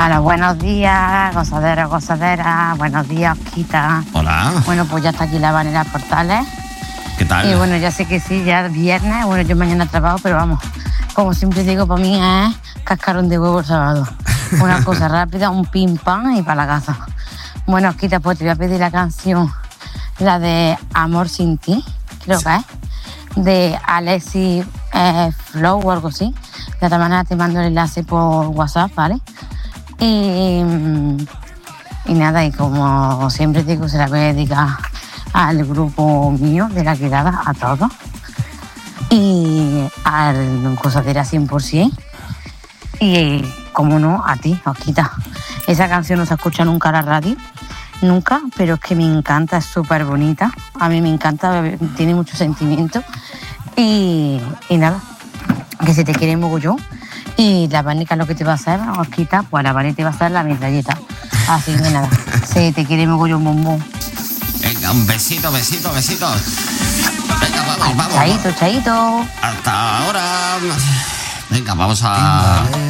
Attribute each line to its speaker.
Speaker 1: Hola, buenos días, gozadera, gozadera. Buenos días, Osquita.
Speaker 2: Hola.
Speaker 1: Bueno, pues ya está aquí la Vanera Portales.
Speaker 2: ¿Qué tal?
Speaker 1: Y bueno, ya sé que sí, ya es viernes. Bueno, yo mañana trabajo, pero vamos, como siempre digo, para mí es cascarón de huevo el sábado. Una cosa rápida, un pim pam y para la casa. Bueno, Osquita, pues te voy a pedir la canción, la de Amor sin ti, creo que es, de Alexis Flow o algo así. De otra manera te mando el enlace por WhatsApp, ¿vale? Y nada, y como siempre digo, se la voy a dedicar al grupo mío de la quedada, a todos. Y al Gozadera 100%. Y, como no, a ti, Osquita. Esa canción no se escucha nunca en la radio, nunca, pero es que me encanta, es súper bonita. A mí me encanta, tiene mucho sentimiento. Y nada, que se te quiere mogollón. Y la Vanica lo que te va a hacer, Osquita, pues la Vanica te va a hacer la metralleta. Así que nada, se te quiere mogollón, bombón.
Speaker 2: Venga, un besito, besito, besito. Venga, vamos, vamos.
Speaker 1: Chaito, chaito.
Speaker 2: Hasta ahora. Venga, vamos a...